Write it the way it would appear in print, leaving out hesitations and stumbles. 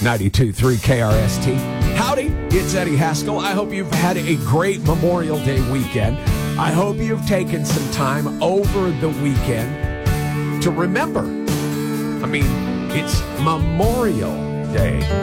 92.3 KRST. Howdy, it's Eddie Haskell. I hope you've had a great Memorial Day weekend. I hope you've taken some time over the weekend to remember. I mean, it's Memorial Day.